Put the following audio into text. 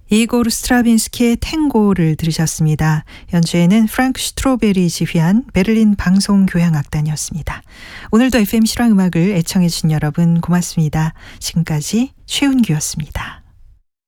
이고르 스트라빈스키의 탱고를 들으셨습니다. 연주에는 프랑크 슈트로베리 지휘한 베를린 방송교향악단이었습니다. 오늘도 FM 실황음악을 애청해 주신 여러분 고맙습니다. 지금까지 최은규였습니다.